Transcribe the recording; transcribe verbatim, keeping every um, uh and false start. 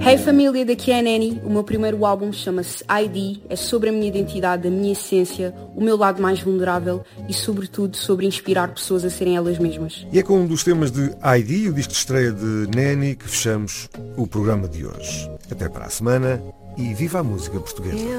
Hey família, daqui é a Nanny. O meu primeiro álbum chama-se I D, é sobre a minha identidade, a minha essência, o meu lado mais vulnerável e sobretudo sobre inspirar pessoas a serem elas mesmas. E é com um dos temas de I D, o disco de estreia de Nanny, que fechamos o programa de hoje. Até para a semana e viva a música portuguesa.